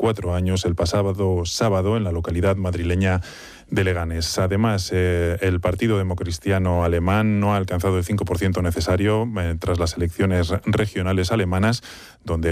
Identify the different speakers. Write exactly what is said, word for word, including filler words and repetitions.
Speaker 1: cuatro años el pasado sábado en la localidad madrileña de Leganés. Además, eh, el Partido Democristiano Alemán no ha alcanzado el cinco por ciento necesario eh, tras las elecciones regionales alemanas, donde